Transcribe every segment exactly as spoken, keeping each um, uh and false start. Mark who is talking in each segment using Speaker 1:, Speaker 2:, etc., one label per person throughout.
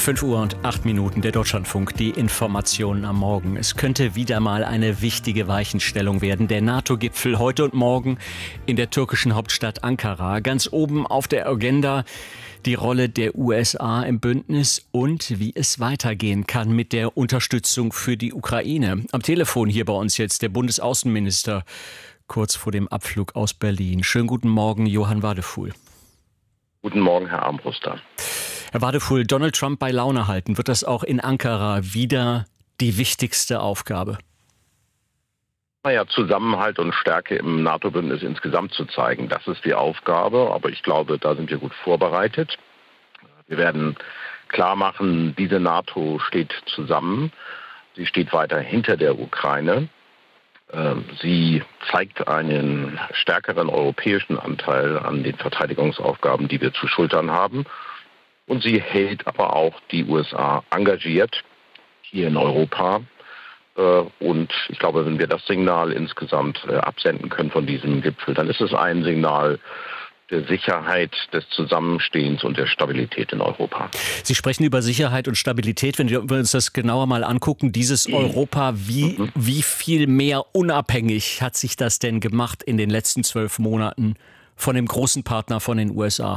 Speaker 1: fünf Uhr und acht Minuten, der Deutschlandfunk, die Informationen am Morgen. Es könnte wieder mal eine wichtige Weichenstellung werden. Der NATO-Gipfel heute und morgen in der türkischen Hauptstadt Ankara. Ganz oben auf der Agenda die Rolle der U S A im Bündnis und wie es weitergehen kann mit der Unterstützung für die Ukraine. Am Telefon hier bei uns jetzt der Bundesaußenminister kurz vor dem Abflug aus Berlin. Schönen guten Morgen, Johann Wadefuhl.
Speaker 2: Guten Morgen, Herr Armbruster.
Speaker 1: Herr Wadefuhl, Donald Trump bei Laune halten, wird das auch in Ankara wieder die wichtigste Aufgabe?
Speaker 2: Naja, Zusammenhalt und Stärke im NATO-Bündnis insgesamt zu zeigen, das ist die Aufgabe. Aber ich glaube, da sind wir gut vorbereitet. Wir werden klar machen, diese NATO steht zusammen. Sie steht weiter hinter der Ukraine. Sie zeigt einen stärkeren europäischen Anteil an den Verteidigungsaufgaben, die wir zu schultern haben. Und sie hält aber auch die U S A engagiert hier in Europa. Und ich glaube, wenn wir das Signal insgesamt absenden können von diesem Gipfel, dann ist es ein Signal der Sicherheit, des Zusammenstehens und der Stabilität in Europa.
Speaker 1: Sie sprechen über Sicherheit und Stabilität. Wenn wir uns das genauer mal angucken, dieses Europa, wie, mhm. wie viel mehr unabhängig hat sich das denn gemacht in den letzten zwölf Monaten von dem großen Partner von den U S A?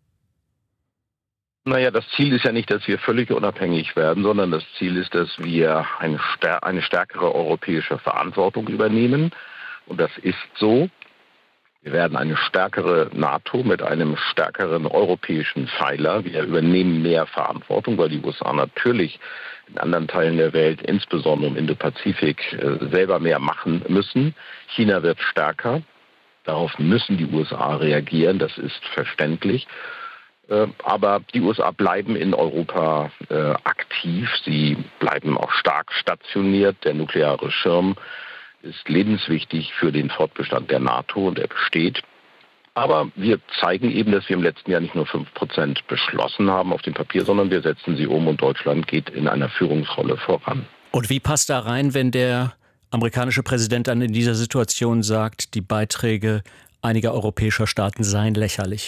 Speaker 2: Naja, das Ziel ist ja nicht, dass wir völlig unabhängig werden, sondern das Ziel ist, dass wir eine, stär- eine stärkere europäische Verantwortung übernehmen. Und das ist so. Wir werden eine stärkere NATO mit einem stärkeren europäischen Pfeiler. Wir übernehmen mehr Verantwortung, weil die U S A natürlich in anderen Teilen der Welt, insbesondere im Indopazifik, selber mehr machen müssen. China wird stärker. Darauf müssen die U S A reagieren. Das ist verständlich. Aber die U S A bleiben in Europa äh, aktiv. Sie bleiben auch stark stationiert. Der nukleare Schirm ist lebenswichtig für den Fortbestand der NATO und er besteht. Aber wir zeigen eben, dass wir im letzten Jahr nicht nur fünf Prozent beschlossen haben auf dem Papier, sondern wir setzen sie um und Deutschland geht in einer Führungsrolle voran.
Speaker 1: Und wie passt da rein, wenn der amerikanische Präsident dann in dieser Situation sagt, die Beiträge einiger europäischer Staaten seien lächerlich?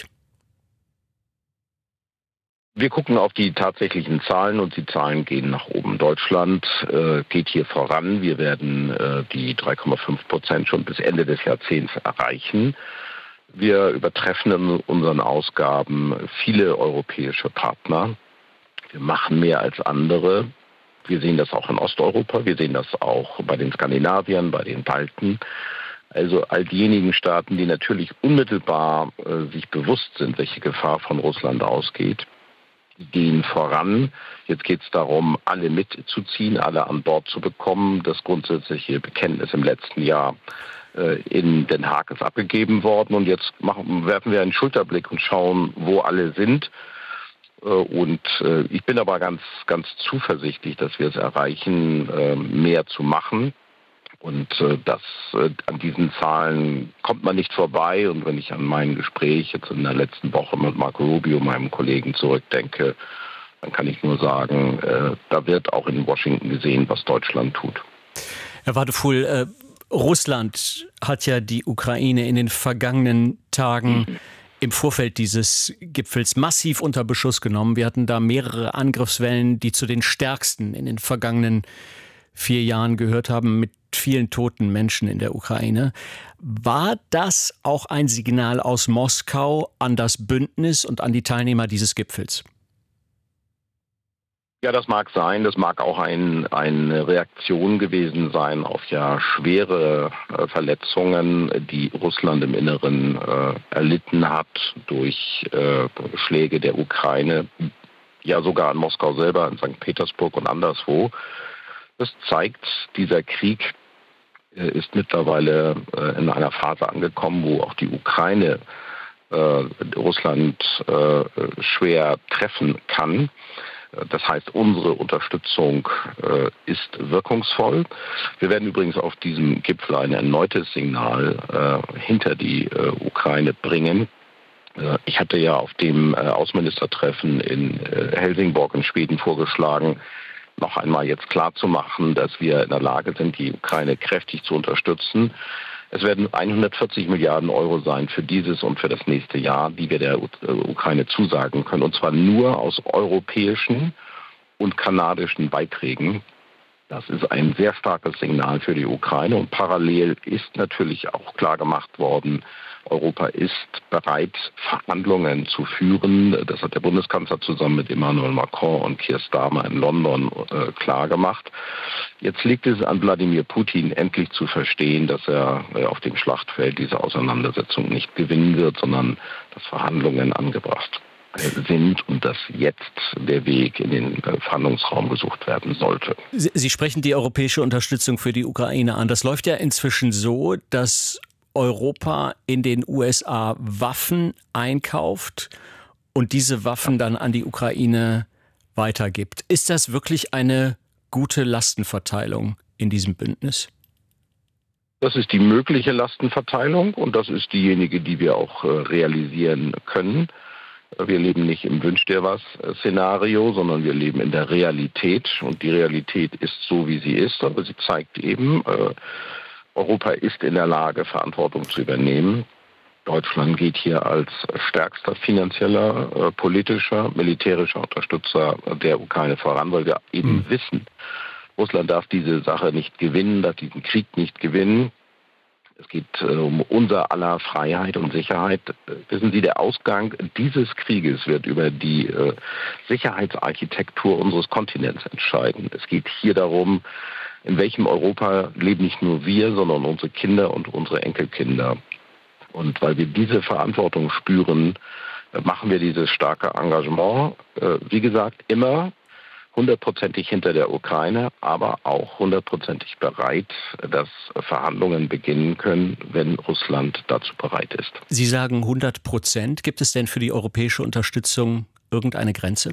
Speaker 2: Wir gucken auf die tatsächlichen Zahlen und die Zahlen gehen nach oben. Deutschland äh, geht hier voran. Wir werden äh, die drei Komma fünf Prozent schon bis Ende des Jahrzehnts erreichen. Wir übertreffen in unseren Ausgaben viele europäische Partner. Wir machen mehr als andere. Wir sehen das auch in Osteuropa. Wir sehen das auch bei den Skandinaviern, bei den Balten. Also all diejenigen Staaten, die natürlich unmittelbar äh, sich bewusst sind, welche Gefahr von Russland ausgeht, gehen voran. Jetzt geht es darum, alle mitzuziehen, alle an Bord zu bekommen. Das grundsätzliche Bekenntnis im letzten Jahr äh, in Den Haag ist abgegeben worden. Und jetzt machen, werfen wir einen Schulterblick und schauen, wo alle sind. Äh, und äh, ich bin aber ganz, ganz zuversichtlich, dass wir es erreichen, äh, mehr zu machen. Und äh, das, äh, an diesen Zahlen kommt man nicht vorbei. Und wenn ich an mein Gespräch jetzt in der letzten Woche mit Marco Rubio, meinem Kollegen, zurückdenke, dann kann ich nur sagen, äh, da wird auch in Washington gesehen, was Deutschland tut.
Speaker 1: Herr Wadefuhl, äh, Russland hat ja die Ukraine in den vergangenen Tagen mhm. im Vorfeld dieses Gipfels massiv unter Beschuss genommen. Wir hatten da mehrere Angriffswellen, die zu den stärksten in den vergangenen vier Jahren gehört haben, mit vielen toten Menschen in der Ukraine. War das auch ein Signal aus Moskau an das Bündnis und an die Teilnehmer dieses Gipfels?
Speaker 2: Ja, das mag sein. Das mag auch ein, eine Reaktion gewesen sein auf ja schwere äh, Verletzungen, die Russland im Inneren äh, erlitten hat durch äh, Schläge der Ukraine. Ja, sogar in Moskau selber, in Sankt Petersburg und anderswo. Das zeigt, dieser Krieg ist mittlerweile in einer Phase angekommen, wo auch die Ukraine äh, Russland äh, schwer treffen kann. Das heißt, unsere Unterstützung äh, ist wirkungsvoll. Wir werden übrigens auf diesem Gipfel ein erneutes Signal äh, hinter die äh, Ukraine bringen. Äh, ich hatte ja auf dem äh, Außenministertreffen in äh, Helsingborg in Schweden vorgeschlagen, noch einmal jetzt klarzumachen, dass wir in der Lage sind, die Ukraine kräftig zu unterstützen. Es werden hundertvierzig Milliarden Euro sein für dieses und für das nächste Jahr, die wir der Ukraine zusagen können. Und zwar nur aus europäischen und kanadischen Beiträgen. Das ist ein sehr starkes Signal für die Ukraine und parallel ist natürlich auch klar gemacht worden, Europa ist bereit, Verhandlungen zu führen. Das hat der Bundeskanzler zusammen mit Emmanuel Macron und Keir Starmer in London äh, klar gemacht. Jetzt liegt es an Wladimir Putin, endlich zu verstehen, dass er äh, auf dem Schlachtfeld diese Auseinandersetzung nicht gewinnen wird, sondern dass Verhandlungen angebracht sind und dass jetzt der Weg in den Verhandlungsraum gesucht werden sollte.
Speaker 1: Sie, Sie sprechen die europäische Unterstützung für die Ukraine an. Das läuft ja inzwischen so, dass Europa in den U S A Waffen einkauft und diese Waffen dann an die Ukraine weitergibt. Ist das wirklich eine gute Lastenverteilung in diesem Bündnis?
Speaker 2: Das ist die mögliche Lastenverteilung und das ist diejenige, die wir auch realisieren können. Wir leben nicht im Wünsch dir was Szenario, sondern wir leben in der Realität und die Realität ist so, wie sie ist, aber sie zeigt eben, äh, Europa ist in der Lage, Verantwortung zu übernehmen. Deutschland geht hier als stärkster finanzieller, äh, politischer, militärischer Unterstützer der Ukraine voran, weil wir eben mhm. wissen, Russland darf diese Sache nicht gewinnen, darf diesen Krieg nicht gewinnen. Es geht äh, um unser aller Freiheit und Sicherheit. Wissen Sie, der Ausgang dieses Krieges wird über die äh, Sicherheitsarchitektur unseres Kontinents entscheiden. Es geht hier darum, in welchem Europa leben nicht nur wir, sondern unsere Kinder und unsere Enkelkinder. Und weil wir diese Verantwortung spüren, machen wir dieses starke Engagement, äh, wie gesagt, immer hundertprozentig hinter der Ukraine, aber auch hundertprozentig bereit, dass Verhandlungen beginnen können, wenn Russland dazu bereit ist.
Speaker 1: Sie sagen hundert Prozent. Gibt es denn für die europäische Unterstützung irgendeine Grenze?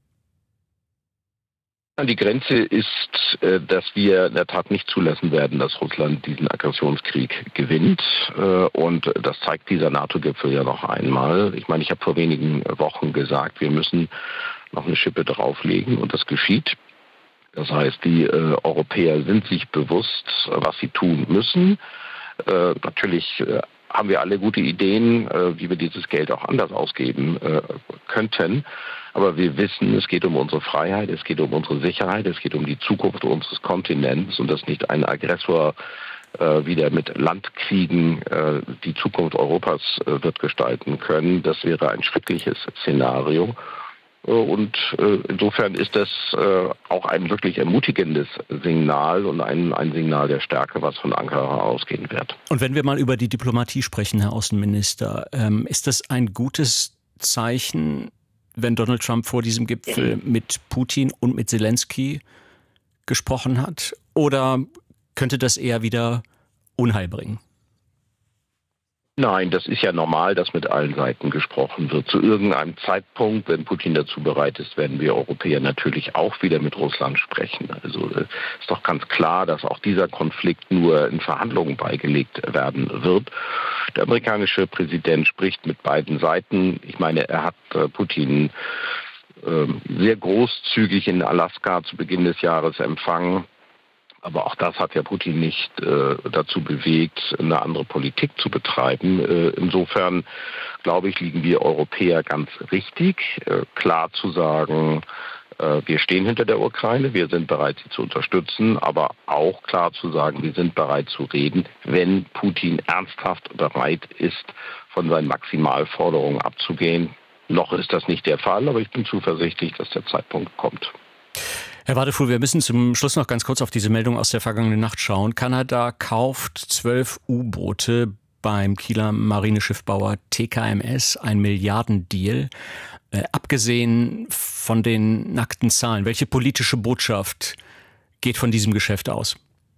Speaker 2: Die Grenze ist, dass wir in der Tat nicht zulassen werden, dass Russland diesen Aggressionskrieg gewinnt. Und das zeigt dieser NATO-Gipfel ja noch einmal. Ich meine, ich habe vor wenigen Wochen gesagt, wir müssen noch eine Schippe drauflegen und das geschieht. Das heißt, die äh, Europäer sind sich bewusst, was sie tun müssen. Äh, natürlich äh, haben wir alle gute Ideen, äh, wie wir dieses Geld auch anders ausgeben äh, könnten. Aber wir wissen, es geht um unsere Freiheit, es geht um unsere Sicherheit, es geht um die Zukunft unseres Kontinents und dass nicht ein Aggressor äh, wieder mit Landkriegen äh, die Zukunft Europas äh, wird gestalten können. Das wäre ein schreckliches Szenario. Und äh, insofern ist das äh, auch ein wirklich ermutigendes Signal und ein, ein Signal der Stärke, was von Ankara ausgehen wird.
Speaker 1: Und wenn wir mal über die Diplomatie sprechen, Herr Außenminister, ähm, ist das ein gutes Zeichen, wenn Donald Trump vor diesem Gipfel mit Putin und mit Zelensky gesprochen hat? Oder könnte das eher wieder Unheil bringen?
Speaker 2: Nein, das ist ja normal, dass mit allen Seiten gesprochen wird. Zu irgendeinem Zeitpunkt, wenn Putin dazu bereit ist, werden wir Europäer natürlich auch wieder mit Russland sprechen. Also ist doch ganz klar, dass auch dieser Konflikt nur in Verhandlungen beigelegt werden wird. Der amerikanische Präsident spricht mit beiden Seiten. Ich meine, er hat äh, Putin äh, sehr großzügig in Alaska zu Beginn des Jahres empfangen. Aber auch das hat ja Putin nicht äh, dazu bewegt, eine andere Politik zu betreiben. Äh, insofern, glaube ich, liegen wir Europäer ganz richtig, äh, klar zu sagen, äh, wir stehen hinter der Ukraine, wir sind bereit, sie zu unterstützen, aber auch klar zu sagen, wir sind bereit zu reden, wenn Putin ernsthaft bereit ist, von seinen Maximalforderungen abzugehen. Noch ist das nicht der Fall, aber ich bin zuversichtlich, dass der Zeitpunkt kommt.
Speaker 1: Herr Wadefuhl, wir müssen zum Schluss noch ganz kurz auf diese Meldung aus der vergangenen Nacht schauen. Kanada kauft zwölf U-Boote beim Kieler Marineschiffbauer T K M S, ein Milliardendeal. Äh, abgesehen von den nackten Zahlen, welche politische Botschaft geht von diesem Geschäft aus?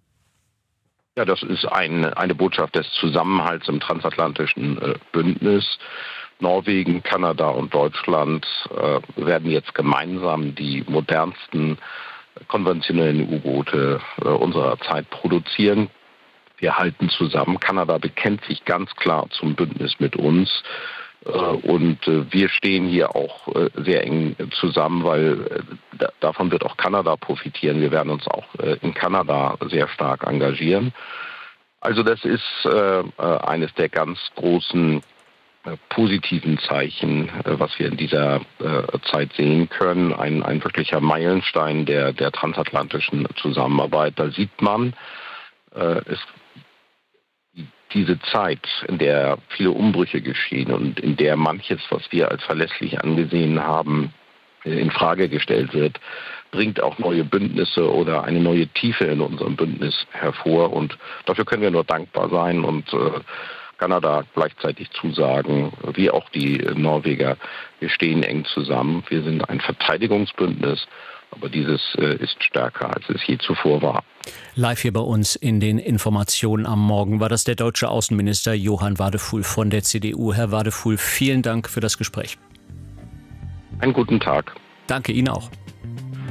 Speaker 2: Ja, das ist ein, eine Botschaft des Zusammenhalts im transatlantischen äh, Bündnis. Norwegen, Kanada und Deutschland äh, werden jetzt gemeinsam die modernsten konventionellen U-Boote äh, unserer Zeit produzieren. Wir halten zusammen. Kanada bekennt sich ganz klar zum Bündnis mit uns. Äh, und äh, wir stehen hier auch äh, sehr eng zusammen, weil äh, davon wird auch Kanada profitieren. Wir werden uns auch äh, in Kanada sehr stark engagieren. Also das ist äh, eines der ganz großen positiven Zeichen, was wir in dieser Zeit sehen können. Ein, ein wirklicher Meilenstein der, der transatlantischen Zusammenarbeit. Da sieht man, es, diese Zeit, in der viele Umbrüche geschehen und in der manches, was wir als verlässlich angesehen haben, in Frage gestellt wird, bringt auch neue Bündnisse oder eine neue Tiefe in unserem Bündnis hervor. Und dafür können wir nur dankbar sein und äh, Kanada gleichzeitig zusagen, wie auch die Norweger, wir stehen eng zusammen. Wir sind ein Verteidigungsbündnis, aber dieses äh, ist stärker, als es je zuvor war.
Speaker 1: Live hier bei uns in den Informationen am Morgen war das der deutsche Außenminister Johann Wadefuhl von der C D U. Herr Wadefuhl, vielen Dank für das Gespräch.
Speaker 2: Einen guten Tag.
Speaker 1: Danke Ihnen auch.